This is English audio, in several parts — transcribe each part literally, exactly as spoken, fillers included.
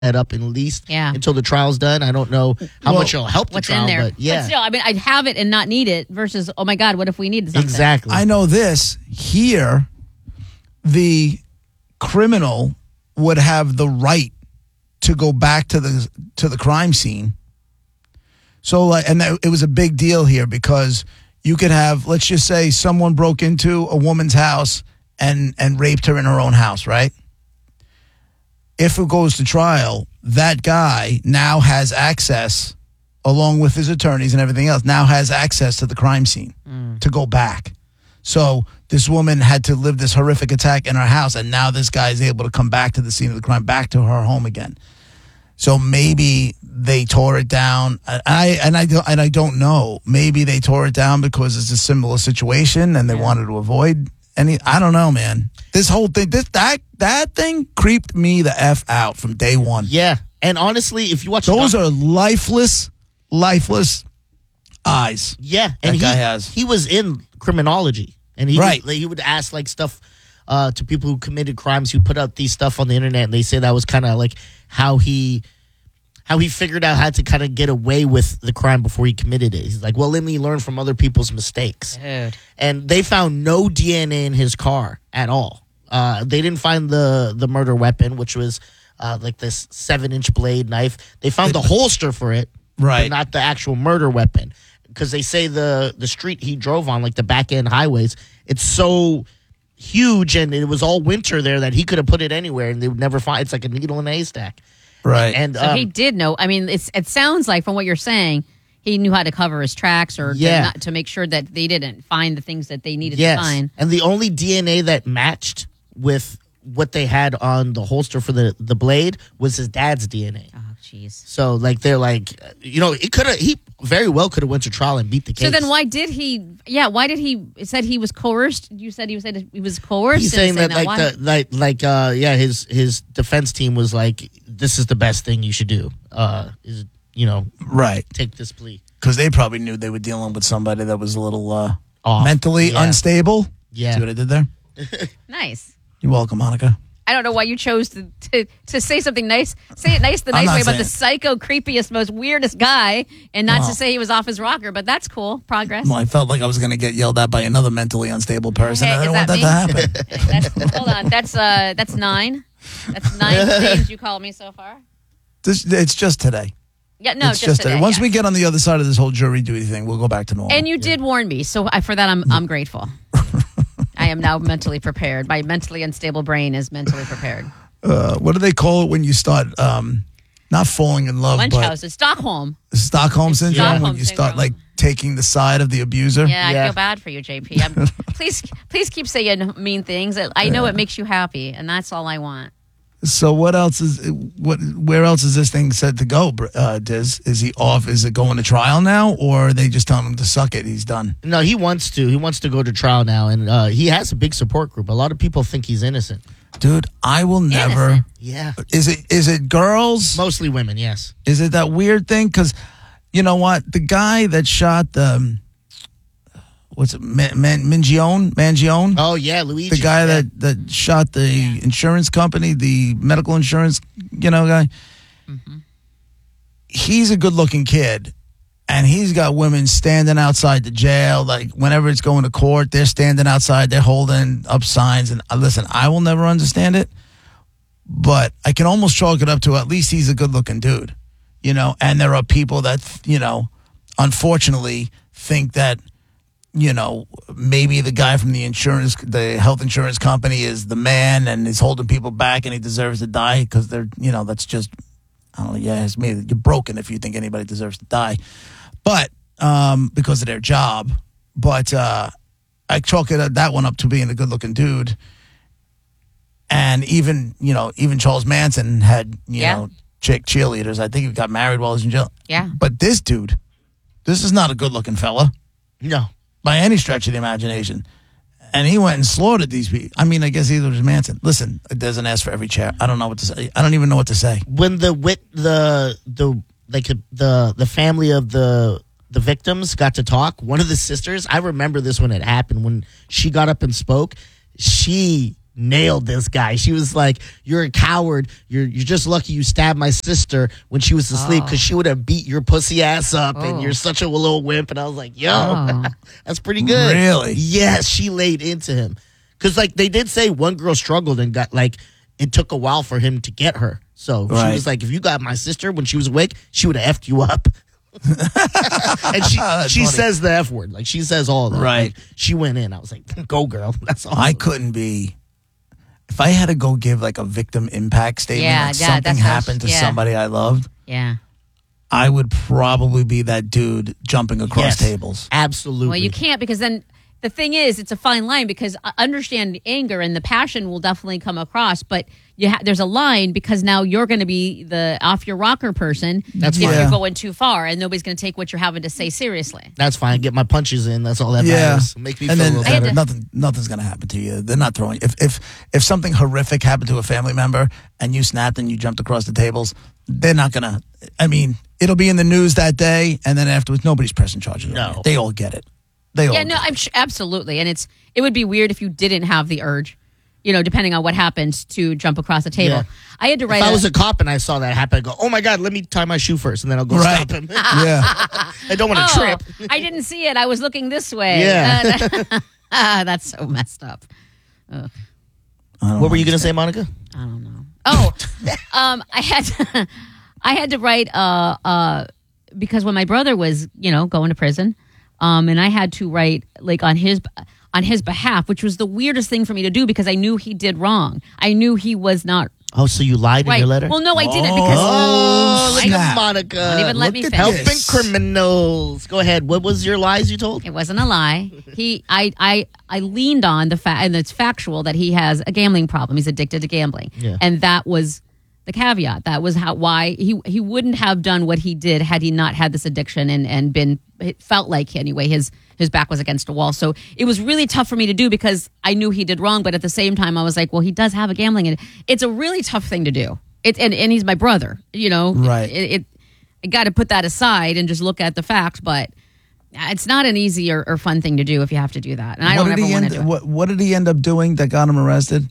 head up at least yeah. until the trial's done. I don't know how well, much it'll help the what's trial, in there. but yeah. But still, I mean, I'd have it and not need it versus, oh my God, what if we need something? Exactly. I know this. Here, the criminal would have the right to go back to the to the crime scene. So, like, and that, it was a big deal here because you could have, let's just say, someone broke into a woman's house and and raped her in her own house, right? If it goes to trial, that guy now has access, along with his attorneys and everything else, now has access to the crime scene mm. to go back. So this woman had to live this horrific attack in her house, and now this guy is able to come back to the scene of the crime, back to her home again. So maybe they tore it down. I and I don't and I don't know. Maybe they tore it down because it's a similar situation and they yeah. wanted to avoid any. I don't know, man. This whole thing, this that that thing creeped me the F out from day one. Yeah, and honestly, if you watch those are lifeless, lifeless eyes. Yeah, and that guy he, has. He was in criminology, and he right. would, like, he would ask like stuff uh, to people who committed crimes. He would put out these stuff on the internet, and they say that was kind of like how he how he figured out how to kind of get away with the crime before he committed it. He's like, well, let me learn from other people's mistakes. Dude. And they found no D N A in his car at all. Uh, they didn't find the the murder weapon, which was uh, like this seven inch blade knife. They found the holster for it, right? But not the actual murder weapon. Because they say the, the street he drove on, like the back end highways, it's so huge and it was all winter there that he could have put it anywhere and they would never find. It's like a needle in a haystack. Right. And so um, he did know. I mean, it's it sounds like from what you're saying, he knew how to cover his tracks or yeah. to, not, to make sure that they didn't find the things that they needed yes. to find. And the only D N A that matched with what they had on the holster for the, the blade was his dad's D N A. Oh, jeez. So, like, they're like, you know, it could have, he very well could have went to trial and beat the case. So then why did he, yeah, why did he, it said he was coerced? You said he said he was coerced? He's saying that, that, like, the, like, like, uh, yeah, his, his defense team was like, this is the best thing you should do, uh, is, you know, right. take this plea. Because they probably knew they were dealing with somebody that was a little uh, Off. mentally yeah. unstable. Yeah. See what I did there? Nice. You're welcome, Monica. I don't know why you chose to, to, to say something nice, say it nice the nice way about the psycho, creepiest, most weirdest guy, and not wow. to say he was off his rocker, but that's cool. Progress. Well, I felt like I was going to get yelled at by another mentally unstable person. Hey, I don't that want that me? to happen. that's, hold on. That's uh, that's nine. That's nine names you called me so far. This, it's just today. Yeah, no, it's just, just today. today. Once yeah. we get on the other side of this whole jury duty thing, we'll go back to normal. And you yeah. did warn me, so I, for that I'm I'm grateful. I am now mentally prepared. My mentally unstable brain is mentally prepared. Uh, what do they call it when you start um, not falling in love, Munchausen, but Stockholm. Stockholm syndrome? Stockholm when you syndrome. start like taking the side of the abuser. Yeah, Yeah. I feel bad for you, J P. I'm, please, please keep saying mean things. I know Yeah. it makes you happy, and that's all I want. So what else is what? Where else is this thing set to go? Uh, Diz, is he off? Is it going to trial now, or are they just telling him to suck it? He's done. No, he wants to. He wants to go to trial now, and uh, he has a big support group. A lot of people think he's innocent. Dude, I will never. Innocent. Yeah, Is it is it girls? mostly women. Yes. Is it that weird thing? Because you know what, the guy that shot the um, what's it, Man, Man, Mangione, Mangione, Oh yeah, Luigi. the guy yeah. that that shot the insurance company, the medical insurance, you know, guy. Mm-hmm. He's a good-looking kid, and he's got women standing outside the jail. Like whenever it's going to court, they're standing outside, they're holding up signs. And uh, listen, I will never understand it, but I can almost chalk it up to at least he's a good-looking dude, you know. And there are people that, you know, unfortunately think that, you know, maybe the guy from the insurance, the health insurance company is the man and is holding people back and he deserves to die because they're, you know, that's just, I don't know, yeah, it's maybe you're broken if you think anybody deserves to die. But, um, because of their job. But uh, I chalk it, that one up to being a good looking dude. And even, you know, even Charles Manson had, you Yeah. know, chick cheerleaders. I think he got married while he was in jail. Yeah. But this dude, this is not a good looking fella No. by any stretch of the imagination. And he went and slaughtered these people. I mean, I guess he was Manson. Listen, there's an ass for every chair. I don't know what to say. I don't even know what to say. When the wit the the like the the family of the the victims got to talk, one of the sisters, I remember this when it happened, when she got up and spoke, she nailed this guy. She was like, "You're a coward. You're you're just lucky you stabbed my sister when she was asleep because she would have beat your pussy ass up, Oh. and you're such a little wimp." And I was like, "Yo, Oh. that's pretty good." Really? Yes, she laid into him because like they did say one girl struggled and got like it took a while for him to get her. So Right. she was like, "If you got my sister when she was awake, she would have effed you up." And she That's she funny. says the F word. Like she says all of that. Right. Like, she went in. I was like, "Go girl." That's awesome. I couldn't be. If I had to go give like a victim impact statement, Yeah, like yeah, something that's how- happened to yeah. somebody I loved, Yeah. I would probably be that dude jumping across Yes. tables. Absolutely. Well, you can't because then the thing is, it's a fine line because I understand anger and the passion will definitely come across, but you ha- there's a line because now you're going to be the off your rocker person That's if fine. you're Yeah. going too far, and nobody's going to take what you're having to say seriously. That's fine. Get my punches in. That's all that Yeah, matters. Make me and feel then a little I had better. to- nothing, nothing's gonna happen to you. They're not throwing. If if if something horrific happened to a family member and you snapped and you jumped across the tables, they're not gonna. I mean, it'll be in the news that day, and then afterwards, nobody's pressing charges. on No. you. They all get it. They all. Yeah, no, get I'm sure, absolutely, and it's it would be weird if you didn't have the urge, you know, depending on what happened to jump across the table. Yeah. I had to write. If I a- was a cop and I saw that happen, I'd go, "Oh my god, let me tie my shoe first, and then I'll go Right. stop him." it. Yeah. I don't want to oh, trip. I didn't see it. I was looking this way. Yeah. Uh, ah, that's so messed up. I don't What were you gonna understand. say, Monica? I don't know. Oh, um, I had to, I had to write uh, uh, because when my brother was, you know, going to prison, um, and I had to write like on his on his behalf, which was the weirdest thing for me to do because I knew he did wrong. I knew he was not Oh, so you lied in right. your letter? Well, no, I didn't because Oh, look snap. at Monica. Don't even let Look me at finish. Helping this. criminals. Go ahead. What was your lies you told? It wasn't a lie. He, I, I, I leaned on the fact, and it's factual that he has a gambling problem. He's addicted to gambling, Yeah. and that was the caveat. That was how why he he wouldn't have done what he did had he not had this addiction and and been it felt like anyway his his back was against a wall. So it was really tough for me to do because I knew he did wrong, but at the same time I was like, well, he does have a gambling, and it's a really tough thing to do. It and, and he's my brother, you know. Right. It. it I got to put that aside and just look at the facts, but it's not an easy or, or fun thing to do if you have to do that. And I what don't did ever he want end? to do it. What What did he end up doing that got him arrested?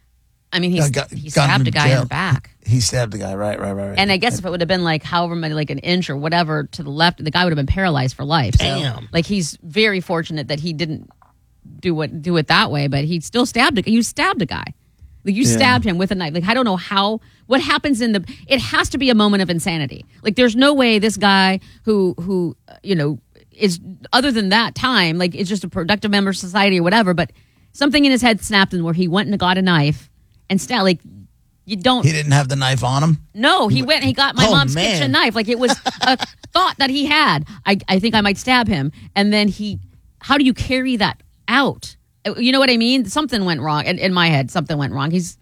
I mean, he's, Uh, got- he got him stabbed in a guy in jail. the back. He stabbed the guy. Right. Right. Right. Right. And I guess if it would have been like however many, like an inch or whatever to the left, the guy would have been paralyzed for life. So, Damn. like he's very fortunate that he didn't do what do it that way, but he still stabbed a you stabbed a guy. Like you Yeah. stabbed him with a knife. Like I don't know how what happens in the it has to be a moment of insanity. Like there's no way this guy who who uh, you know is other than that time, like it's just a productive member of society or whatever, but something in his head snapped and where he went and got a knife and stabbed like you don't he didn't have the knife on him. no, he went. He got my Oh, mom's man. kitchen knife. Like it was a thought that he had. I, I think I might stab him. And then he. How do you carry that out? You know what I mean? Something went wrong in, in my head. Something went wrong. He's.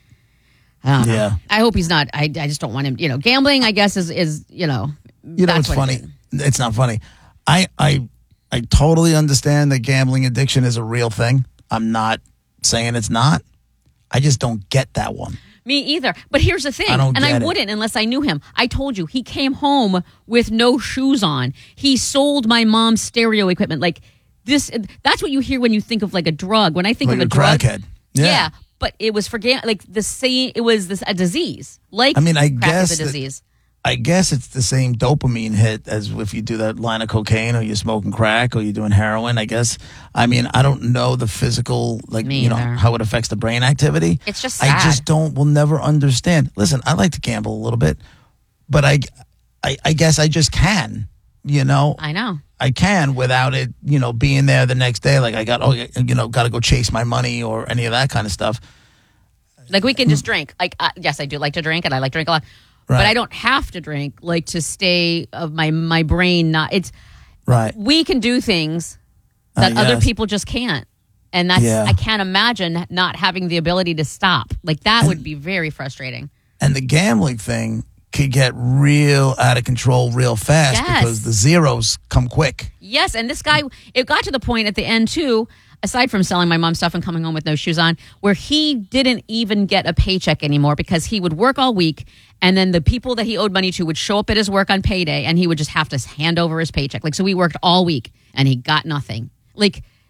I don't know. Yeah. I hope he's not. I, I just don't want him. You know, gambling. I guess is is you know. You know, that's it's what it funny. is. It's not funny. I I I totally understand that gambling addiction is a real thing. I'm not saying it's not. I just don't get that one. Me either. But here's the thing, I don't and I get it. wouldn't unless I knew him. I told you he came home with no shoes on. He sold my mom's stereo equipment. Like this. That's what you hear when you think of like a drug. When I think Like of a, a drug, crackhead. Yeah. Yeah. But it was for ga- like the same. It was this a disease. Like I mean, I crack guess is a that- disease. I guess it's the same dopamine hit as if you do that line of cocaine or you're smoking crack or you're doing heroin. I guess. I mean, I don't know the physical, like, Me you know, either. how it affects the brain activity. It's just I sad. just don't, will never understand. Listen, I like to gamble a little bit, but I, I, I guess I just can, you know. I know. I can without it, you know, being there the next day. Like I got, oh, you know, got to go chase my money or any of that kind of stuff. Like we can just drink. Like uh, yes, I do like to drink, and I like to drink a lot. But Right. I don't have to drink, like to stay of my my brain. Not it's Right. we can do things that Uh, other yes. people just can't, and that's Yeah. I can't imagine not having the ability to stop. Like that would be very frustrating. And the gambling thing could get real out of control real fast Yes. because the zeros come quick. Yes, and this guy, it got to the point at the end too, aside from selling my mom's stuff and coming home with no shoes on, where he didn't even get a paycheck anymore because he would work all week and then the people that he owed money to would show up at his work on payday and he would just have to hand over his paycheck. Like, so he worked all week and he got nothing. Like,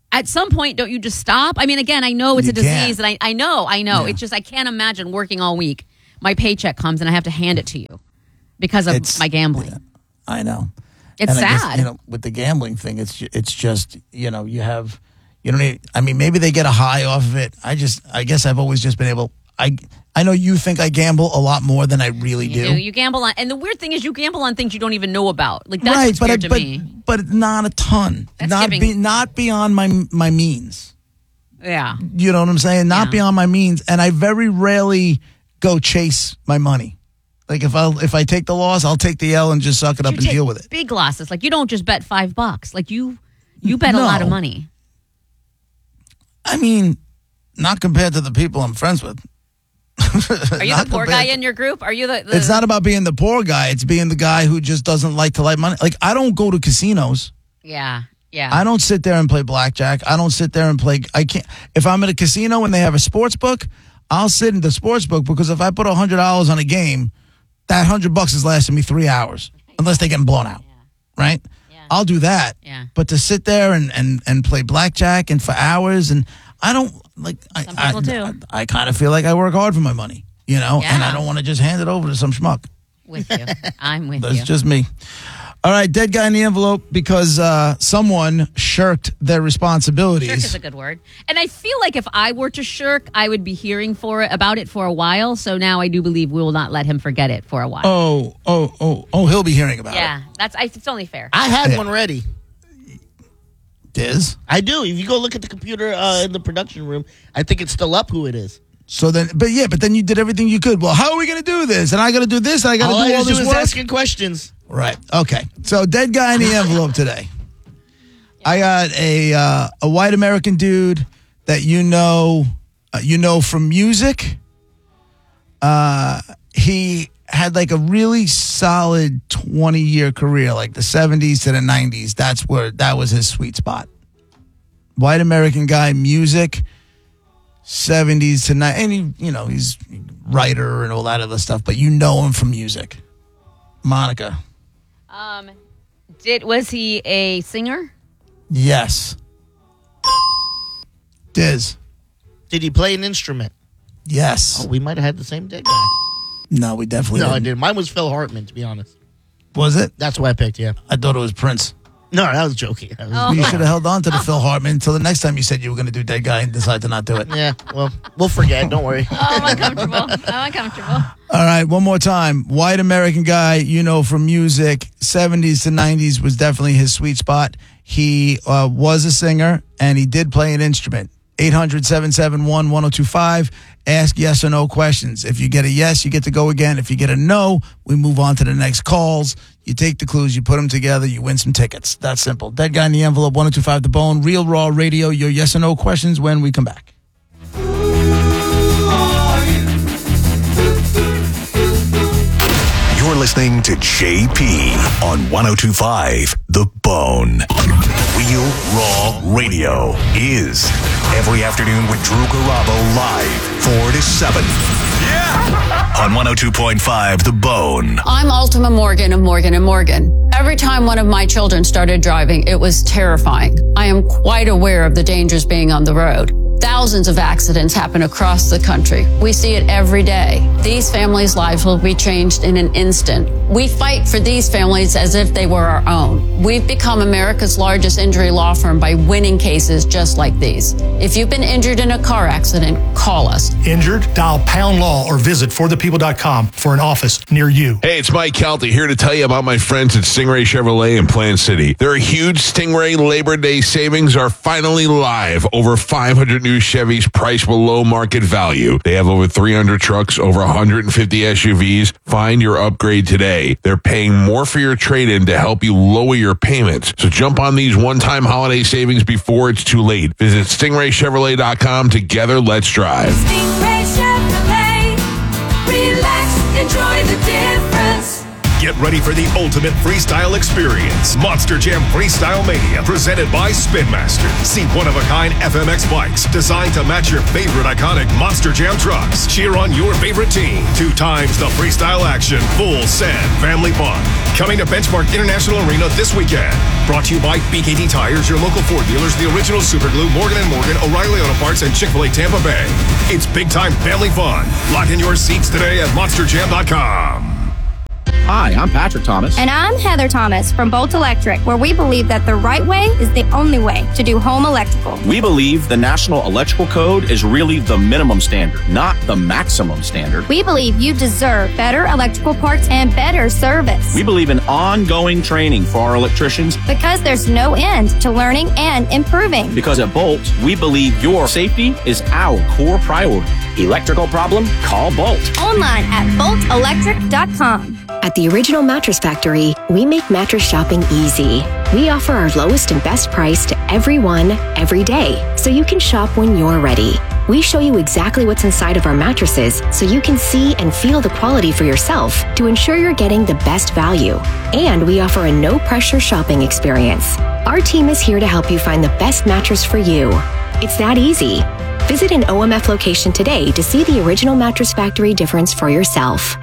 at some point, don't you just stop? I mean, again, I know it's You a disease, can't. and I, I know, I know. Yeah. It's just I can't imagine working all week. My paycheck comes, and I have to hand it to you because of It's- my gambling. I know. It's And I guess, sad. you know, with the gambling thing, it's ju- it's just, you know, you have, you don't need, I mean, maybe they get a high off of it. I just, I guess I've always just been able, I I know you think I gamble a lot more than I really You do. do. You gamble on, and the weird thing is, you gamble on things you don't even know about. Like that's right, what's but, I, weird to but, me. but not a ton. That's not giving- be, not beyond my my means. Yeah. You know what I'm saying? Not Yeah. beyond my means. And I very rarely go chase my money. Like if I if I take the loss, I'll take the L and just suck it up You and take deal with it. Big losses. Like you don't just bet five bucks. Like you, you bet a lot of No. money. I mean, not compared to the people I'm friends with. Are you the poor guy in your group? Are you the? the It's not about being the poor guy. It's being the guy who just doesn't like to like money. Like I don't go to casinos. Yeah. Yeah. I don't sit there and play blackjack. I don't sit there and play. I can't. If I'm at a casino and they have a sports book, I'll sit in the sports book because if I put a hundred dollars on a game, that hundred bucks is lasting me three hours unless they get blown out, right? Yeah. I'll do that. Yeah. But to sit there and and and play blackjack and for hours and I don't like. I, Some people I, do. I, I kind of feel like I work hard for my money, you know, and Yeah. I don't want to just hand it over to some schmuck. with you. I'm with That's you. just me. All right, dead guy in the envelope because uh, someone shirked their responsibilities. Shirk is a good word. And I feel like if I were to shirk, I would be hearing for it about it for a while. So now I do believe we will not let him forget it for a while. Oh, oh, oh, oh! He'll be hearing about yeah, that's. I, it's only fair. I had Yeah. one ready. it. Diz. I do. If you go look at the computer uh, in the production room, I think it's still up who it is. So then, but yeah, but then you did everything you could. Well, how are we going to do this? And I got to do this. And I got All to I do all had to do this is work. asking questions. Right. Okay. So dead guy in the envelope today. I got a uh, a white American dude that you know uh, you know from music. Uh, he had like a really solid twenty year career, like the seventies to the nineties. That's where that was his sweet spot. White American guy, music, seventies to nine, and he, you know, he's a writer and all that other stuff. But you know him from music. Monica. Um, did was he a singer? Yes. Diz. Did he play an instrument? Yes. Oh, we might have had the same dead guy. No, we definitely No, I didn't. didn't. Mine was Phil Hartman, to be honest. Was it? That's what I picked, yeah. I thought it was Prince. No, that was joking. That was- Oh. You should have held on to the Phil Hartman until the next time you said you were going to do Dead Guy and decide to not do it. Yeah, well, we'll forget. Don't worry. Oh, I'm uncomfortable. I'm uncomfortable. All right, one more time. White American guy, you know, from music, seventies to nineties was definitely his sweet spot. He uh, was a singer and he did play an instrument. eight hundred, seven seven one, one oh two five. Ask yes or no questions. If you get a yes, you get to go again. If you get a no, we move on to the next calls. You take the clues, you put them together, you win some tickets. That's simple. Dead Guy in the Envelope, one oh two five The Bone, Real Raw Radio. Your yes or no questions when we come back. You're listening to J P on one oh two point five The Bone. Real Raw Radio is every afternoon with Drew Garabo live four to seven. Yeah! On one oh two point five The Bone. I'm Ultima Morgan of Morgan and Morgan. Every time one of my children started driving, it was terrifying. I am quite aware of the dangers being on the road. Thousands of accidents happen across the country. We see it every day. These families' lives will be changed in an instant. We fight for these families as if they were our own. We've become America's largest injury law firm by winning cases just like these. If you've been injured in a car accident, call us. Injured? Dial pound law or visit for the people dot com for an office near you. Hey, it's Mike Kelty here to tell you about my friends at Stingray Chevrolet in Plant City. Their huge Stingray Labor Day savings are finally live. Over five hundred new Chevys priced below market value. They have over three hundred trucks, over one hundred fifty S U Vs. Find your upgrade today. They're paying more for your trade-in to help you lower your payments. So jump on these one-time holiday savings before it's too late. Visit stingray chevrolet dot com. Together, let's drive. Stingray Chevrolet. Relax, enjoy the difference. Get ready for the ultimate freestyle experience. Monster Jam Freestyle Mania, presented by Spin Master. See one-of-a-kind F M X bikes designed to match your favorite iconic Monster Jam trucks. Cheer on your favorite team. Two times the freestyle action. Full send family fun. Coming to Benchmark International Arena this weekend. Brought to you by B K T Tires, your local Ford dealers, The Original Super Glue, Morgan and Morgan, O'Reilly Auto Parts, and Chick-fil-A Tampa Bay. It's big-time family fun. Lock in your seats today at monster jam dot com. Hi, I'm Patrick Thomas. And I'm Heather Thomas from Bolt Electric, where we believe that the right way is the only way to do home electrical. We believe the National Electrical Code is really the minimum standard, not the maximum standard. We believe you deserve better electrical parts and better service. We believe in ongoing training for our electricians. Because there's no end to learning and improving. Because at Bolt, we believe your safety is our core priority. Electrical problem? Call Bolt. Online at bolt electric dot com. At the Original Mattress Factory, we make mattress shopping easy. We offer our lowest and best price to everyone, every day, so you can shop when you're ready. We show you exactly what's inside of our mattresses so you can see and feel the quality for yourself to ensure you're getting the best value. And we offer a no-pressure shopping experience. Our team is here to help you find the best mattress for you. It's that easy. Visit an O M F location today to see the Original Mattress Factory difference for yourself.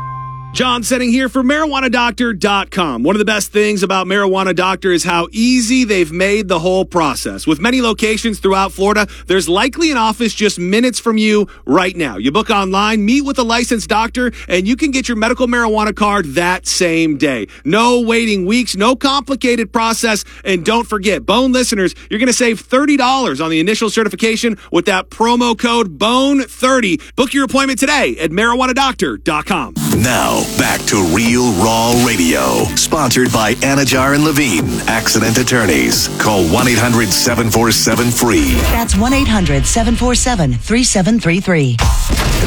John Setting here for marijuana doctor dot com. One of the best things about Marijuana Doctor is how easy they've made the whole process. With many locations throughout Florida, there's likely an office just minutes from you right now. You book online, meet with a licensed doctor, and you can get your medical marijuana card that same day. No waiting weeks, no complicated process, and don't forget, Bone listeners, you're going to save thirty dollars on the initial certification with that promo code B O N E thirty. Book your appointment today at marijuana doctor dot com. Now, back to Real Raw Radio. Sponsored by Anajar and Levine, Accident Attorneys. Call one eight hundred seven four seven free. That's one eight hundred seven four seven three seven three three.